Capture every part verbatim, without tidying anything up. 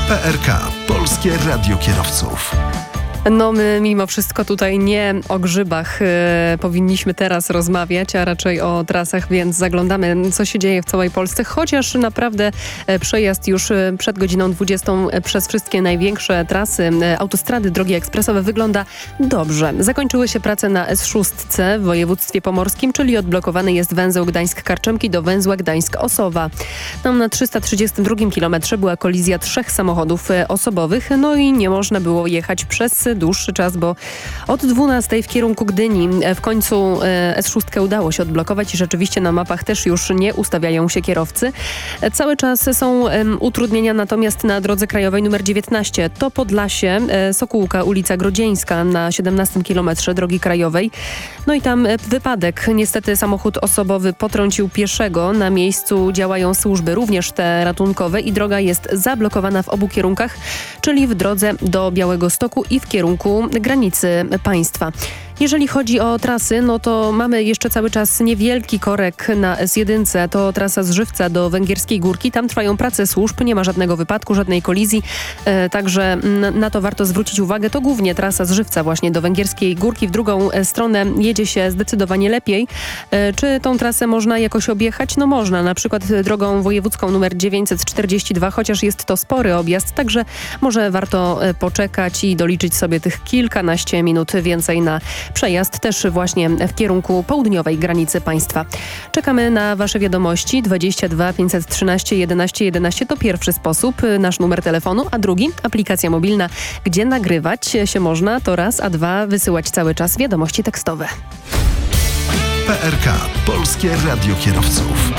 P R K. Polskie Radio Kierowców. No my mimo wszystko tutaj nie o grzybach e, powinniśmy teraz rozmawiać, a raczej o trasach, więc zaglądamy, co się dzieje w całej Polsce, chociaż naprawdę e, przejazd już e, przed godziną dwudziestą e, przez wszystkie największe trasy, e, autostrady, drogi ekspresowe wygląda dobrze. Zakończyły się prace na S sześć w województwie pomorskim, czyli odblokowany jest węzeł Gdańsk-Karczemki do węzła Gdańsk-Osowa. Tam na trzysta trzydziestym drugim kilometrze była kolizja trzech samochodów e, osobowych, no i nie można było jechać przez dłuższy czas, bo od dwunastej w kierunku Gdyni w końcu S sześć udało się odblokować i rzeczywiście na mapach też już nie ustawiają się kierowcy. Cały czas są utrudnienia natomiast na drodze krajowej numer dziewiętnaście. To Podlasie, Sokółka, ulica Grodzieńska na siedemnastym kilometrze drogi krajowej. No i tam wypadek. Niestety samochód osobowy potrącił pieszego. Na miejscu działają służby, również te ratunkowe i droga jest zablokowana w obu kierunkach, czyli w drodze do Białegostoku i w kierunku granicy państwa. Jeżeli chodzi o trasy, no to mamy jeszcze cały czas niewielki korek na S jeden. To trasa z Żywca do Węgierskiej Górki. Tam trwają prace służb, nie ma żadnego wypadku, żadnej kolizji, e, także na to warto zwrócić uwagę. To głównie trasa z Żywca właśnie do Węgierskiej Górki. W drugą stronę jedzie się zdecydowanie lepiej. E, czy tą trasę można jakoś objechać? No można, na przykład drogą wojewódzką numer dziewięćset czterdzieści dwa, chociaż jest to spory objazd, także może warto poczekać i doliczyć sobie tych kilkanaście minut więcej na przejazd też właśnie w kierunku południowej granicy państwa. Czekamy na Wasze wiadomości. dwadzieścia dwa pięćset trzynaście jedenaście jedenaście to pierwszy sposób, nasz numer telefonu, a drugi aplikacja mobilna, gdzie nagrywać się można, to raz, a dwa wysyłać cały czas wiadomości tekstowe. P R K. Polskie Radio Kierowców.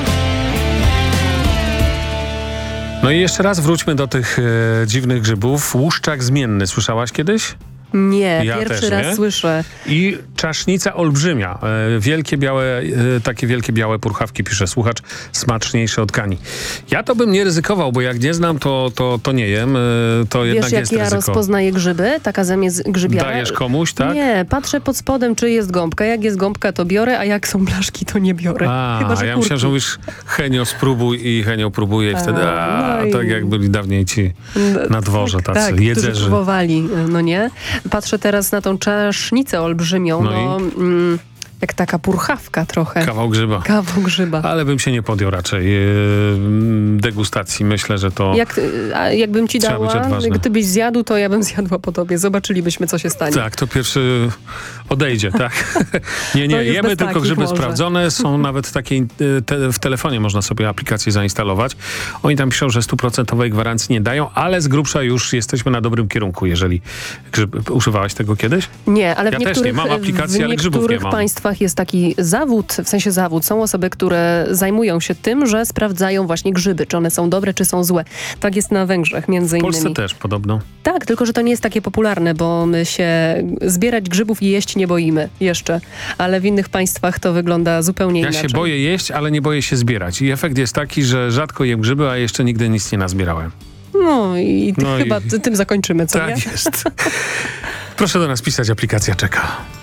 No i jeszcze raz wróćmy do tych e, dziwnych grzybów. Łuszczak zmienny. Słyszałaś kiedyś? Nie, ja pierwszy też raz nie. słyszę. I czasznica olbrzymia. E, wielkie białe, e, takie wielkie białe purchawki, pisze słuchacz, smaczniejsze od kani. Ja to bym nie ryzykował, bo jak nie znam, to, to, to nie jem. E, to Wiesz, jednak jak jest ja ryzyko. rozpoznaję grzyby, taka zamiast grzybiara. Dajesz komuś, tak? Nie, patrzę pod spodem, czy jest gąbka. Jak jest gąbka, to biorę, a jak są blaszki, to nie biorę. A, Chyba, że ja kurki. myślałem, że mówisz Henio spróbuj i Henio próbuje i wtedy a, no i- tak jak byli dawniej ci na dworze tacy Tak, którzy jedzerzy. próbowali, no nie? Patrzę teraz na tą czasznicę olbrzymią, No no, mm, jak taka purchawka trochę. Kawał grzyba. Kawał grzyba. Ale bym się nie podjął raczej yy, degustacji. Myślę, że to... Jak, a jakbym ci Trzeba być dała, odważnym. gdybyś zjadł, to ja bym zjadła po tobie. Zobaczylibyśmy, co się stanie. Tak, to pierwszy odejdzie, tak? nie, nie, To jest jemy bez tylko takich grzyby może. sprawdzone. Są nawet takie, y, te, w telefonie można sobie aplikację zainstalować. Oni tam piszą, że stuprocentowej gwarancji nie dają, ale z grubsza już jesteśmy na dobrym kierunku, jeżeli grzyb, używałaś tego kiedyś? Nie, ale w Ja też niektórych, nie, mam aplikację, w ale grzybów nie niektórych mam. państwach jest taki zawód, w sensie zawód. Są osoby, które zajmują się tym, że sprawdzają właśnie grzyby, czy one są dobre, czy są złe. Tak jest na Węgrzech między W Polsce innymi. też podobno. Tak, tylko że to nie jest takie popularne, bo my się zbierać grzybów i jeść nie boimy jeszcze, ale w innych państwach to wygląda zupełnie Ja inaczej. się boję jeść, ale nie boję się zbierać. I efekt jest taki, że rzadko jem grzyby, a jeszcze nigdy nic nie nazbierałem. No i No i- chyba ty- tym zakończymy, co nie? Tak jest. Proszę do nas pisać, aplikacja czeka.